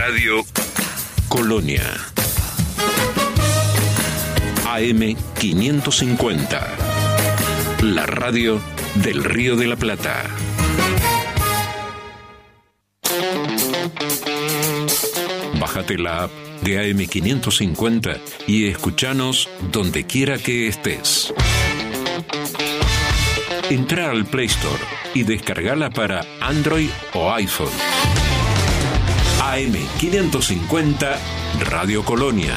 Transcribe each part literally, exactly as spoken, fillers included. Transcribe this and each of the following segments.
Radio Colonia. A M quinientos cincuenta. La radio del Río de la Plata. Bájate la app de A M quinientos cincuenta y escuchanos donde quiera que estés. Entra al Play Store y descargala para Android o iPhone. A M quinientos cincuenta Radio Colonia.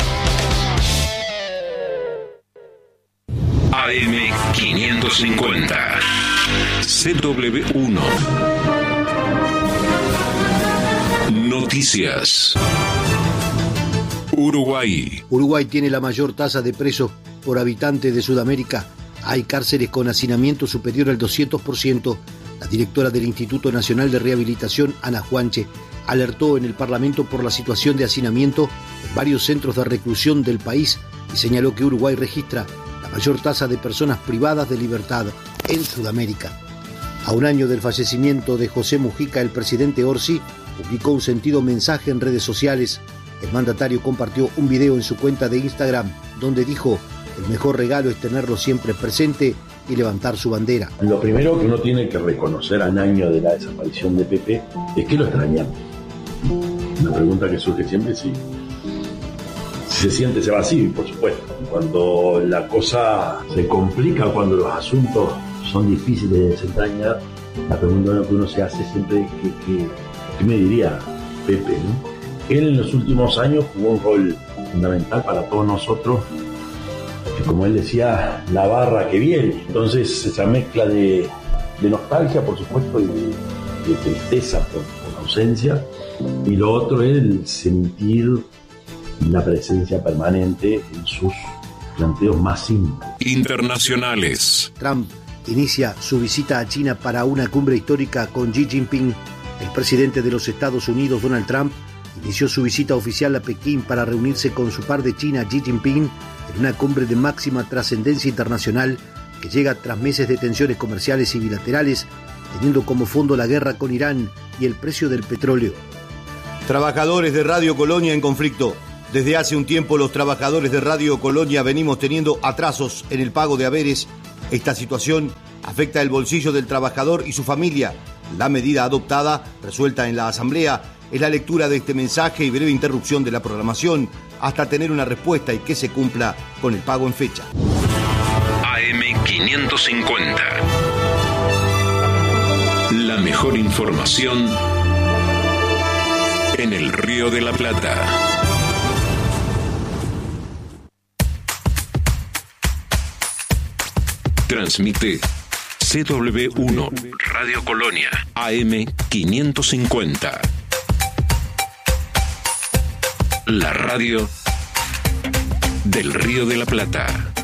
A M quinientos cincuenta C W uno. Noticias. Uruguay. Uruguay tiene la mayor tasa de presos por habitante de Sudamérica. Hay cárceles con hacinamiento superior al doscientos por ciento. La directora del Instituto Nacional de Rehabilitación, Ana Juanche, alertó en el Parlamento por la situación de hacinamiento en varios centros de reclusión del país y señaló que Uruguay registra la mayor tasa de personas privadas de libertad en Sudamérica. A un año del fallecimiento de José Mujica, el presidente Orsi publicó un sentido mensaje en redes sociales. El mandatario compartió un video en su cuenta de Instagram donde dijo: el mejor regalo es tenerlo siempre presente y levantar su bandera. Lo primero que uno tiene que reconocer al año de la desaparición de Pepe es que lo extrañamos. Una pregunta que surge siempre es si, si se siente ese vacío, por supuesto. Cuando la cosa se complica, cuando los asuntos son difíciles de desentrañar, la pregunta que uno se hace siempre es ¿qué, qué, qué me diría Pepe, ¿no? Él en los últimos años jugó un rol fundamental para todos nosotros, que como él decía, la barra que viene. Entonces esa mezcla de, de nostalgia, por supuesto, y de, de tristeza por, por la ausencia, y lo otro es el sentir la presencia permanente en sus planteos más simples. Internacionales. Trump inicia su visita a China para una cumbre histórica con Xi Jinping. El presidente de los Estados Unidos, Donald Trump, inició su visita oficial a Pekín para reunirse con su par de China, Xi Jinping, en una cumbre de máxima trascendencia internacional que llega tras meses de tensiones comerciales y bilaterales, teniendo como fondo la guerra con Irán y el precio del petróleo. Trabajadores de Radio Colonia en conflicto. Desde hace un tiempo los trabajadores de Radio Colonia venimos teniendo atrasos en el pago de haberes. Esta situación afecta el bolsillo del trabajador y su familia. La medida adoptada, resuelta en la Asamblea, es la lectura de este mensaje y breve interrupción de la programación hasta tener una respuesta y que se cumpla con el pago en fecha. A M quinientos cincuenta. La mejor información en el Río de la Plata. Transmite C W uno Radio Colonia A M quinientos cincuenta. La radio del Río de la Plata.